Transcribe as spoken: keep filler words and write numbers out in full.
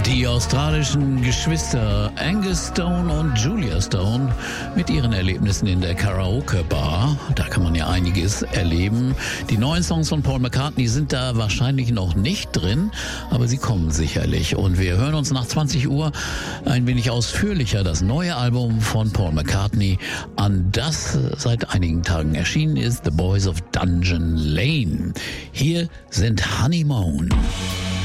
Die australischen Geschwister Angus Stone und Julia Stone mit ihren Erlebnissen in der Karaoke-Bar. Da kann man ja einiges erleben. Die neuen Songs von Paul McCartney sind da wahrscheinlich noch nicht drin, aber sie kommen sicherlich. Und wir hören uns nach zwanzig Uhr ein wenig ausführlicher das neue Album von Paul McCartney an, das seit einigen Tagen erschienen ist, The Boys of Dungeon Lane. Hier sind Honeymoon.